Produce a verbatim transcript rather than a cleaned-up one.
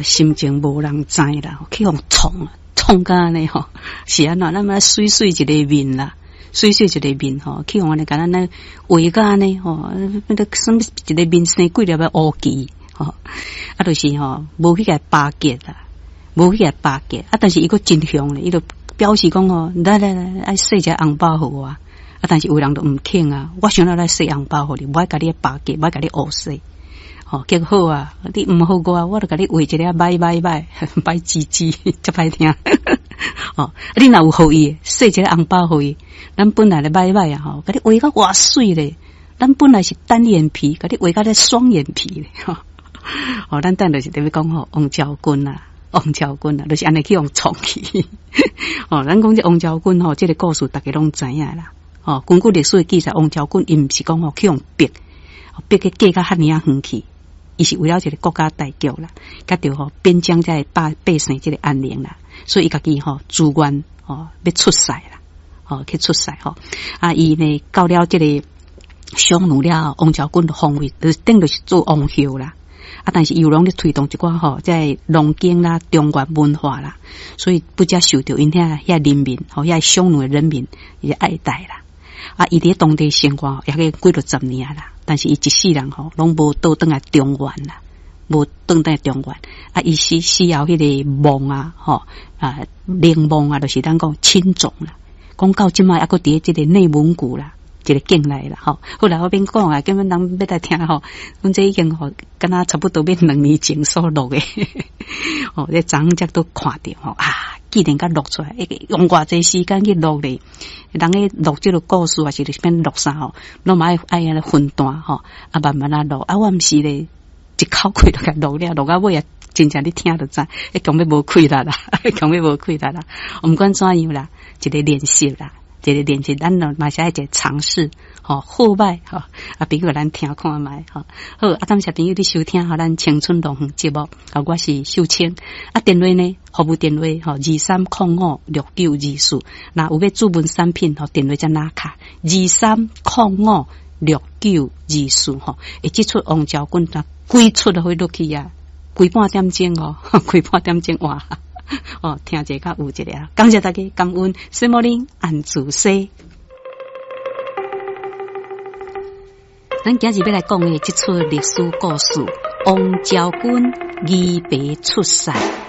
心情无人知啦，去互创创甲安尼吼，是安怎？咱嘛水水一个面啦，水水一个面吼，去互安尼甲咱那画甲安尼吼，那个什么一个面生几粒个乌鸡吼，啊，就是吼无去甲巴结啦，无去甲巴结啊，但是伊个真凶咧，伊就表示讲吼，来来来，爱洗只红包互我。啊！但是有人都唔肯啊！我想要来洗红包互你，唔爱甲你巴结，唔爱甲你乌洗。吼，结果好啊！你唔好我，我就甲你画一个拜拜拜拜唧唧，真歹听。哦，你若有互伊洗一个红包互伊，咱本来咧拜拜啊！吼，甲你画甲偌水咧，咱本来是单眼皮，甲你画甲咧双眼皮咧。吼，哦，咱等就是等于讲吼，王昭君啊，王昭君啊，就是安尼去用创去。哦，咱讲这王昭君吼，这个故事大家拢知影啦。哦，根据历史的记载，王昭君伊毋是讲吼去用逼，逼去嫁到遐尼啊远去，伊是为了一个国家大局啦，甲着吼边疆在百百姓这个安宁啦，所以伊家己吼自愿吼要出塞啦，吼去出塞吼，啊伊呢到了这个匈奴了，王昭君的皇位，就是等于是做王后啦。啊，但是又拢咧推动一寡吼，在农经啦、中原文化啦，所以不加受到因遐遐人民吼遐匈奴的人民也爱戴啦。啊，伊伫当地生活也个几落十年啦，但是伊一世人吼，拢无倒转来中原啦，无倒转来中原。啊，伊是需要迄个梦啊，吼啊，灵梦啊，就是咱讲亲种啦。讲到即卖，还佫伫即个内蒙古啦，一个境内啦，吼。后来我边讲啊，根本人要来听吼，阮这已经吼，敢若差不多要两年前所录的，吼，这张只都看到吼啊。既然甲录出来，用偌济时间去录咧，人咧录这个故事，还是变录啥吼，拢嘛爱爱安尼分段吼，啊慢慢啊录，啊我毋是咧一口气就甲录了，录到尾啊，真正你听就知，迄根本无气力啦，根本无气力啦，毋管怎样啦，一个练习啦。一个练习，咱嘛是爱一个尝试，吼好歹吼，啊，朋友咱听看卖，吼好，啊，感谢朋友伫收听吼，咱青春动节目，啊，我是秀清，啊，电话呢，服务电话吼，二三零五六九二四，那有要注文产品吼，电话才拿卡，二三零五六九二四吼，会即出王昭君啊，几出都会落去啊，几半点钟哦，几半点钟哇。哦，听者较有一个啊！感谢大家，感恩什么呢？安住西。咱今日要来讲的这出历史故事《王昭君义白出塞》。